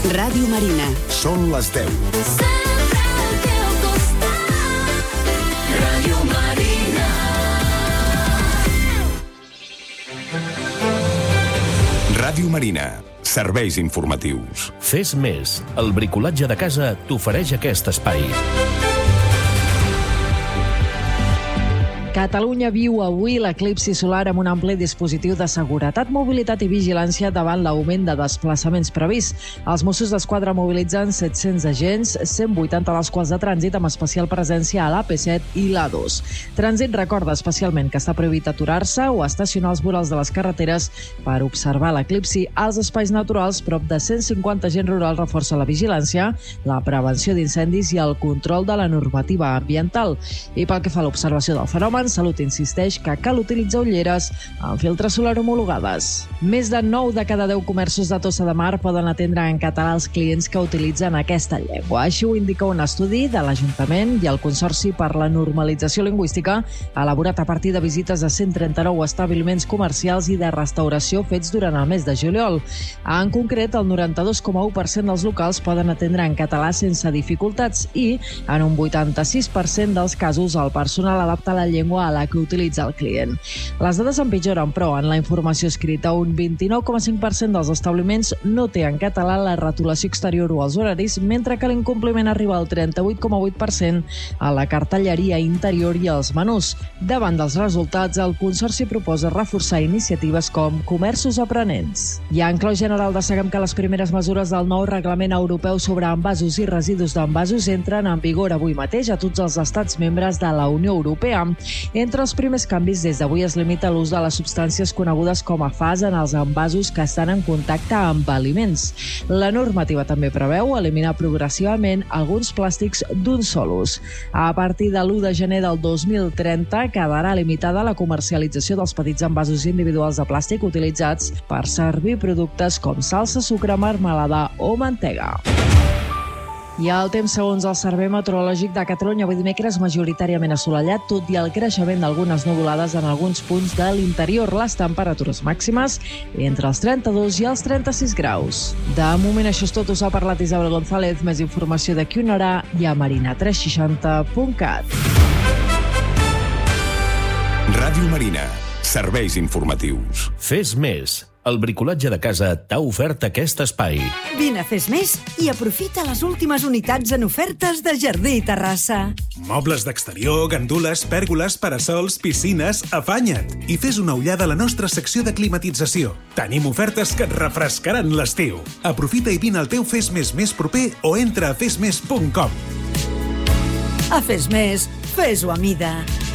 Ràdio Marina. Són les 10. Ràdio Marina. Ràdio Marina. Serveis informatius. Fes més. El bricolatge de casa t'ofereix aquest espai. Catalunya viu avui l'eclipsi solar amb un ampli dispositiu de seguretat, mobilitat i vigilància davant l'augment de desplaçaments previst. Els Mossos d'Esquadra mobilitzen 700 agents, 180 dels quals de trànsit, amb especial presència a l'AP7 i l'A2. Trànsit recorda especialment que està prohibit aturar-se o estacionar als vorals de les carreteres per observar l'eclipsi. Als espais naturals, prop de 150 agents rurals reforça la vigilància, la prevenció d'incendis i el control de la normativa ambiental. I pel que fa a l'observació del fenomen, Salut insisteix que cal utilitzar ulleres amb filtre solar homologades. Més de 9 de cada 10 comerços de Tossa de Mar poden atendre en català els clients que utilitzen aquesta llengua. Així ho indica un estudi de l'Ajuntament i el Consorci per la Normalització Lingüística, elaborat a partir de visites a 139 establiments comercials i de restauració fets durant el mes de juliol. En concret, el 92,1% dels locals poden atendre en català sense dificultats i, en un 86% dels casos, el personal adapta la llengua a la que utilitza el client. Les dades empitjoren, però, en la informació escrita. Un 29,5% dels establiments no té en català la retolació exterior o els horaris, mentre que l'incompliment arriba al 38,8% a la cartelleria interior i als menús. Davant dels resultats, el Consorci proposa reforçar iniciatives com comerços aprenents. I en clau general destaquem que les primeres mesures del nou reglament europeu sobre envasos i residus d'envasos entren en vigor avui mateix a tots els estats membres de la Unió Europea. Entre els primers canvis, des d'avui es limita l'ús de les substàncies conegudes com a FAS en els envasos que estan en contacte amb aliments. La normativa també preveu eliminar progressivament alguns plàstics d'un sol ús. A partir de l'1 de gener del 2030 quedarà limitada la comercialització dels petits envasos individuals de plàstic utilitzats per servir productes com salsa, sucre, marmelada o mantega. I el temps, segons el Servei Meteorològic de Catalunya, avui dimecres majoritàriament assolellat, tot i el creixement d'algunes nuvolades en alguns punts de l'interior. Les temperatures màximes entre els 32 i els 36 graus. De moment això és tot. Us ha parlat Isabel González. Més informació d'aquí una hora i a marina360.cat. Ràdio Marina. Serveis informatius. Fes més. El bricolatge de casa t'ha ofert aquest espai. Vine a Fes Més i aprofita les últimes unitats en ofertes de jardí i terrassa. Mobles d'exterior, gandules, pèrgoles, parasols, piscines... Afanya't i fes una ullada a la nostra secció de climatització. Tenim ofertes que et refrescaran l'estiu. Aprofita i vine al teu Fes Més proper o entra a fesmes.com. A Fes Més, fes-ho a mida.